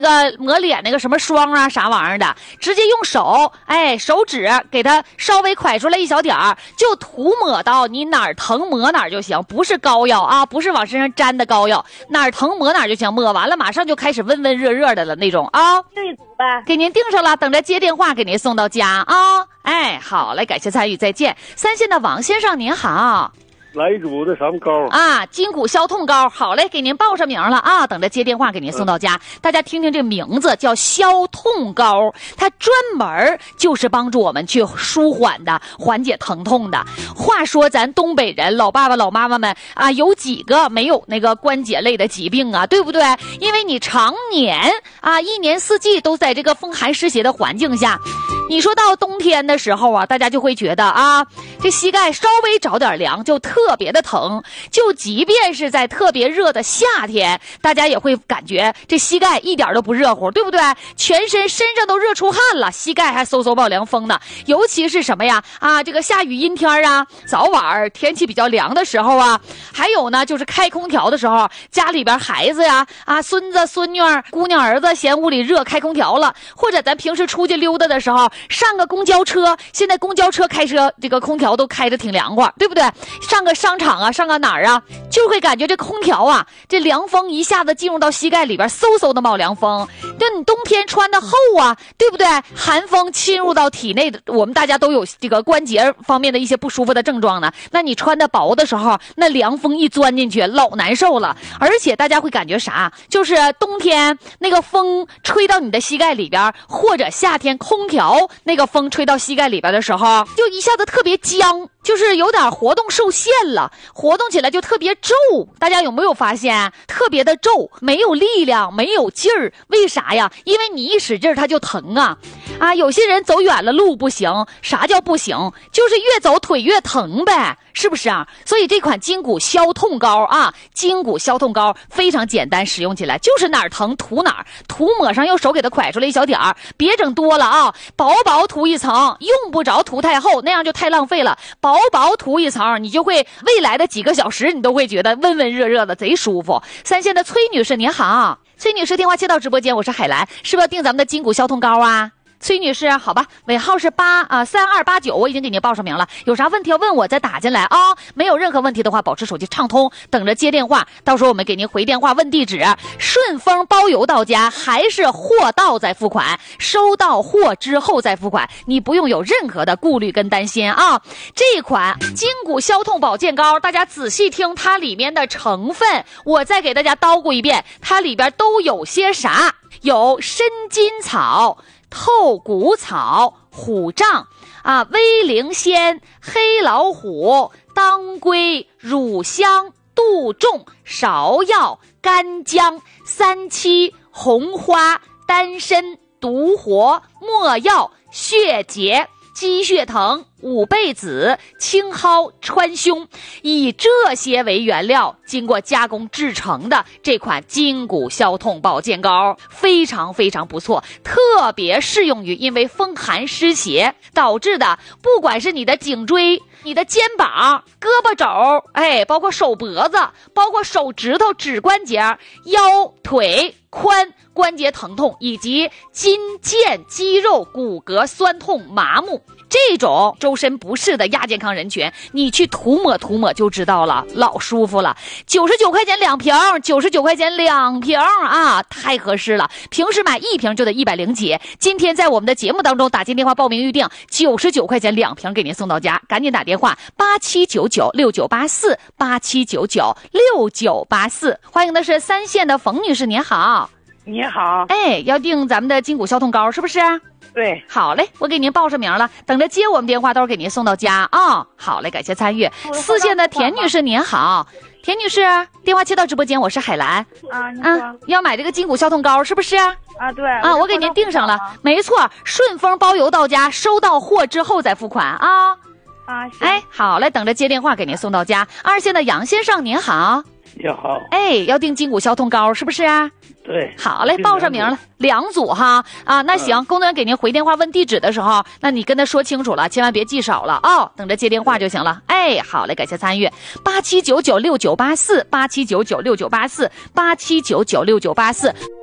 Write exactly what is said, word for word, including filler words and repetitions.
那个抹脸那个什么霜啊啥玩意儿的，直接用手，哎，手指给它稍微蒯出来一小点儿，就涂抹到你哪儿疼抹哪儿就行，不是膏药啊，不是往身上粘的膏药，哪儿疼抹哪儿就行，抹完了马上就开始温温热热的了那种啊。 这组呗， 给您定上了，等着接电话给您送到家啊。哎，好嘞，感谢参与，再见。三线的王先生您好。 来一组的什么膏啊？筋骨消痛膏，好嘞，给您报上名了啊，等着接电话给您送到家。嗯、大家听听这名字叫消痛膏，它专门就是帮助我们去舒缓的、缓解疼痛的。话说咱东北人老爸爸老妈妈们啊，有几个没有那个关节类的疾病啊，对不对？因为你常年啊，一年四季都在这个风寒湿邪的环境下。你说到冬天的时候啊，大家就会觉得啊，这膝盖稍微着点凉就特别的疼，就即便是在特别热的夏天，大家也会感觉这膝盖一点都不热乎，对不对？全身身上都热出汗了，膝盖还嗖嗖冒凉风呢。尤其是什么呀？啊，这个下雨阴天啊，早晚天气比较凉的时候啊，还有呢，就是开空调的时候，家里边孩子呀，啊，孙子孙女姑娘儿子嫌屋里热，开空调了，或者咱平时出去溜达的时候。上个公交车，现在公交车开车这个空调都开着挺凉快，对不对？上个商场啊，上个哪儿啊，就会感觉这空调啊，这凉风一下子进入到膝盖里边，嗖嗖的冒凉风。对，你冬天穿的厚啊，对不对？寒风侵入到体内的，我们大家都有这个关节方面的一些不舒服的症状呢。那你穿的薄的时候，那凉风一钻进去，老难受了。而且大家会感觉啥？就是冬天那个风吹到你的膝盖里边，或者夏天空调。那个风吹到膝盖里边的时候，就一下子特别僵，就是有点活动受限了，活动起来就特别皱。大家有没有发现特别的皱，没有力量，没有劲儿？为啥呀？因为你一使劲它就疼啊！啊，有些人走远了路不行，啥叫不行？就是越走腿越疼呗，是不是啊？所以这款筋骨消痛膏啊，筋骨消痛膏非常简单，使用起来就是哪儿疼涂哪儿，涂抹上用手给它蒯出来一小点儿，别整多了啊，薄薄涂一层，用不着涂太厚，那样就太浪费了。薄薄涂一层，你就会未来的几个小时，你都会觉得温温热热的，贼舒服。三线的崔女士您好，崔女士电话接到直播间，我是海兰，是不是要订咱们的筋骨消痛膏啊？崔女士，好吧，尾号是八啊三二八九，我已经给您报上名了。有啥问题要问我，再打进来啊、哦。没有任何问题的话，保持手机畅通，等着接电话。到时候我们给您回电话问地址。顺丰包邮到家，还是货到再付款？收到货之后再付款，你不用有任何的顾虑跟担心啊。这款筋骨消痛保健膏，大家仔细听它里面的成分，我再给大家叨咕一遍，它里边都有些啥？有参筋草。透骨草、虎杖啊、威灵仙、黑老虎、当归、乳香、杜仲、芍药、干姜、三七、红花、丹参、独活、没药、血竭、鸡血藤、五倍子、青蒿、川芎，以这些为原料经过加工制成的这款筋骨消痛保健膏非常非常不错，特别适用于因为风寒湿邪导致的，不管是你的颈椎、你的肩膀、胳膊肘，哎，包括手脖子，包括手指头、指关节、腰、腿、髋关节疼痛，以及筋腱、肌肉、骨骼酸痛、麻木，这种周身不适的亚健康人群，你去涂抹涂抹就知道了，老舒服了。九十九块钱两瓶，九十九块钱两瓶啊，太合适了。平时买一瓶就得一百零几，今天在我们的节目当中打进电话报名预定，九十九块钱两瓶给您送到家，赶紧打电话八七九九六九八四八七九九六九八四。欢迎的是三线的冯女士，您好。 你好， 哎，要订咱们的筋骨消痛膏是不是？ 对， 好嘞，我给您报上名了，等着接我们电话，到时候给您送到家啊、哦。好嘞，感谢参与。四线的田女士您好，田女士，电话接到直播间，我是海兰啊。你说、 啊、要买这个筋骨消痛膏是不是？ 啊，对啊，我给您订上了，没错，顺丰包邮到家，收到货之后再付款啊。 啊， 哎，好嘞，等着接电话给您送到家。二线的杨先生您好， 你好， 哎，要订筋骨消痛膏是不是啊？ 对， 好嘞，报上名了，两组哈啊，那行，工作人员给您回电话问地址的时候，那你跟他说清楚了，千万别记少了啊、哦，等着接电话就行了。哎，好嘞，感谢参与，八七九九六九八四，八七九九六九八四，八七九九六九八四。